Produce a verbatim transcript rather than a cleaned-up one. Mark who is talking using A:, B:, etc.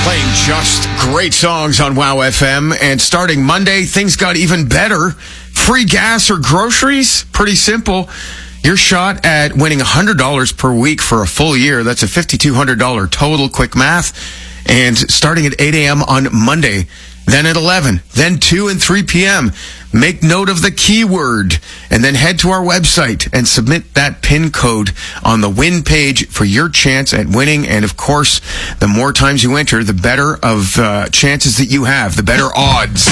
A: Playing just great songs on Wow F M. And starting Monday, things got even better. Free gas or groceries? Pretty simple. Your shot at winning one hundred dollars per week for a full year. That's a five thousand two hundred dollars total. Quick math. And starting at eight a.m. on Monday, then at eleven, then two and three p.m. Make note of the keyword, and then head to our website and submit that PIN code on the win page for your chance at winning. And of course, the more times you enter, the better of uh, chances that you have, the better odds.